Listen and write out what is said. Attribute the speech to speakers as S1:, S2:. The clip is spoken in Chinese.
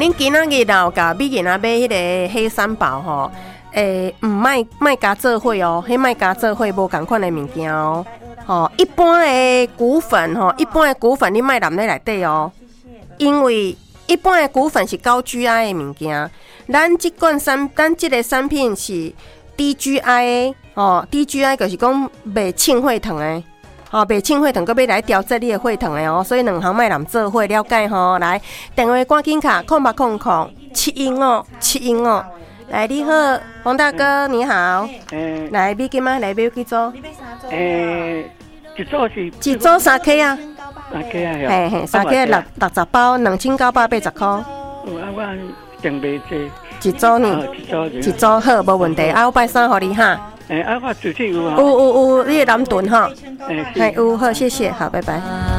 S1: 恁今仔日有甲美人仔买迄个黑三宝吼，卖加做伙哦，迄卖加做伙无共款的物件哦。吼，一般的骨粉吼，一般的骨粉你卖淋咧内底哦，因为一般的骨粉是高 GI 的物件，咱即个产品是低 GI 的哦，低 GI 就是讲袂清血糖的。哦，袂清血糖，搁要来调节你的血糖的哦，所以两项卖人做伙了解吼。来，电话赶紧卡0800715715，来，你好，黄大哥，你好。来，美金吗？来，买几组？
S2: 一组是
S1: 一组3克啊。
S2: 3克啊，
S1: 嘿嘿，3克60包，2980块。
S2: 我订袂济。
S1: 一组呢？一组好，无问题。啊，我拜三互你哈。
S2: 我自己有啊。
S1: 有，你的蓝盾哈。有好，谢谢，好，拜拜。